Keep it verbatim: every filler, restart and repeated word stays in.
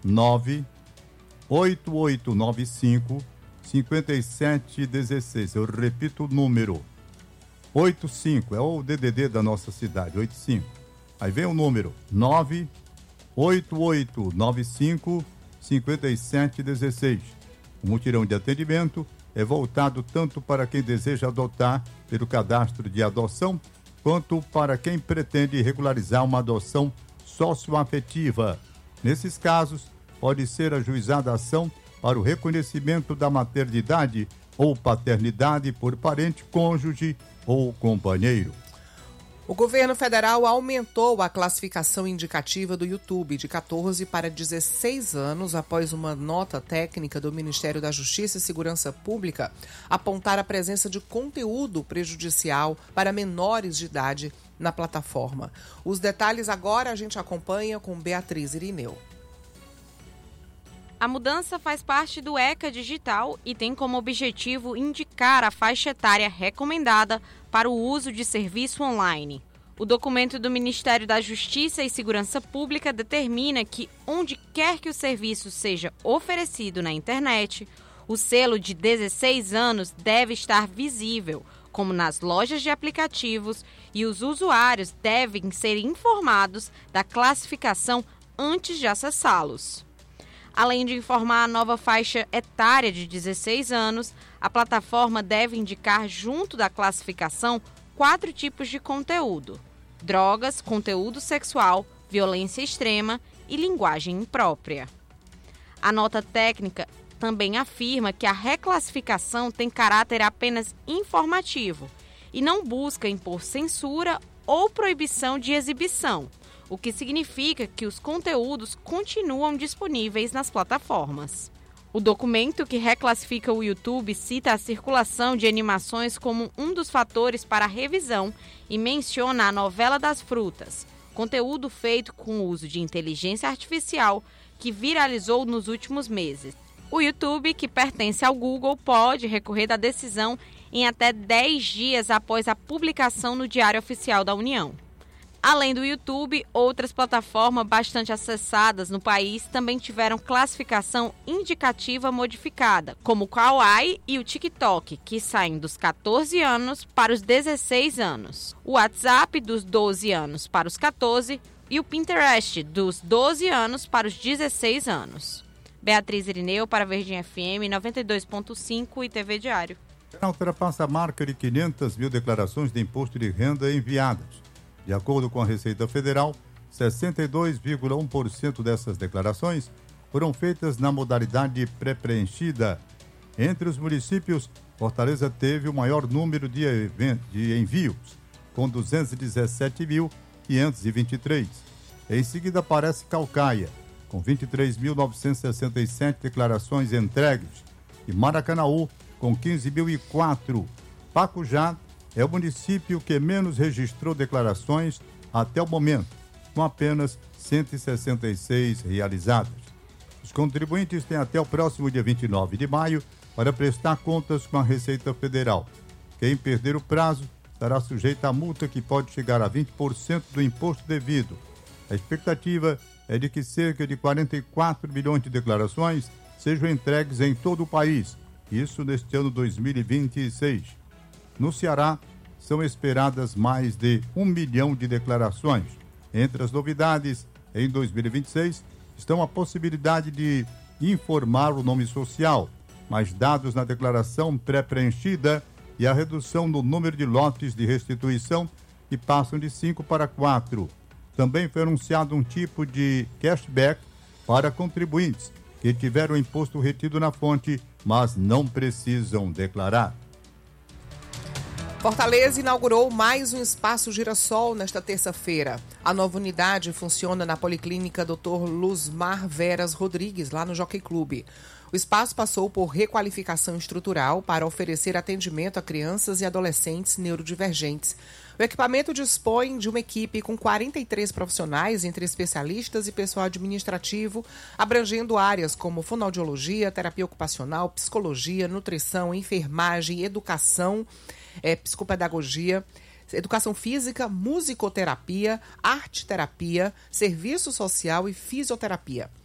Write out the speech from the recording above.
nove oito oito nove cinco cinco sete um seis. Eu repito o número. oitenta e cinco, é o D D D da nossa cidade, oitenta e cinco. Aí vem o número nove oito oito nove cinco cinco sete um seis. O mutirão de atendimento é voltado tanto para quem deseja adotar pelo cadastro de adoção, quanto para quem pretende regularizar uma adoção socioafetiva. Nesses casos, pode ser ajuizada a ação para o reconhecimento da maternidade ou paternidade por parente, cônjuge ou companheiro. O governo federal aumentou a classificação indicativa do YouTube de catorze para dezesseis anos após uma nota técnica do Ministério da Justiça e Segurança Pública apontar a presença de conteúdo prejudicial para menores de idade na plataforma. Os detalhes agora a gente acompanha com Beatriz Irineu. A mudança faz parte do ECA Digital e tem como objetivo indicar a faixa etária recomendada para o uso de serviço online. O documento do Ministério da Justiça e Segurança Pública determina que, onde quer que o serviço seja oferecido na internet, o selo de dezesseis anos deve estar visível, como nas lojas de aplicativos, e os usuários devem ser informados da classificação antes de acessá-los. Além de informar a nova faixa etária de dezesseis anos, a plataforma deve indicar, junto da classificação, quatro tipos de conteúdo: drogas, conteúdo sexual, violência extrema e linguagem imprópria. A nota técnica também afirma que a reclassificação tem caráter apenas informativo e não busca impor censura ou proibição de exibição, o que significa que os conteúdos continuam disponíveis nas plataformas. O documento que reclassifica o YouTube cita a circulação de animações como um dos fatores para a revisão e menciona a novela das frutas, conteúdo feito com o uso de inteligência artificial que viralizou nos últimos meses. O YouTube, que pertence ao Google, pode recorrer da decisão em até dez dias após a publicação no Diário Oficial da União. Além do YouTube, outras plataformas bastante acessadas no país também tiveram classificação indicativa modificada, como o Kawaii e o TikTok, que saem dos catorze anos para os dezesseis anos, o WhatsApp dos doze anos para os catorze e o Pinterest dos doze anos para os dezesseis anos. Beatriz Irineu para Verdinha F M noventa e dois ponto cinco e T V Diário. Ultrapassa a marca de quinhentas mil declarações de imposto de renda enviadas. De acordo com a Receita Federal, sessenta e dois vírgula um por cento dessas declarações foram feitas na modalidade pré-preenchida. Entre os municípios, Fortaleza teve o maior número de, de envios, com duzentos e dezessete mil quinhentos e vinte e três. Em seguida aparece Caucaia, com vinte e três mil novecentos e sessenta e sete declarações entregues, e Maracanaú, com quinze mil e quatro. Pacujá é o município que menos registrou declarações até o momento, com apenas cento e sessenta e seis realizadas. Os contribuintes têm até o próximo dia vinte e nove de maio para prestar contas com a Receita Federal. Quem perder o prazo estará sujeito a multa que pode chegar a vinte por cento do imposto devido. A expectativa é de que cerca de quarenta e quatro milhões de declarações sejam entregues em todo o país, isso neste ano dois mil e vinte e seis. No Ceará, são esperadas mais de um milhão de declarações. Entre as novidades, em dois mil e vinte e seis, estão a possibilidade de informar o nome social, mais dados na declaração pré-preenchida e a redução no número de lotes de restituição, que passam de cinco para quatro. Também foi anunciado um tipo de cashback para contribuintes que tiveram o imposto retido na fonte, mas não precisam declarar. Fortaleza inaugurou mais um espaço Girassol nesta terça-feira. A nova unidade funciona na Policlínica doutor Luzmar Veras Rodrigues, lá no Jockey Club. O espaço passou por requalificação estrutural para oferecer atendimento a crianças e adolescentes neurodivergentes. O equipamento dispõe de uma equipe com quarenta e três profissionais, entre especialistas e pessoal administrativo, abrangendo áreas como fonoaudiologia, terapia ocupacional, psicologia, nutrição, enfermagem, educação, é, psicopedagogia, educação física, musicoterapia, arte-terapia, serviço social e fisioterapia.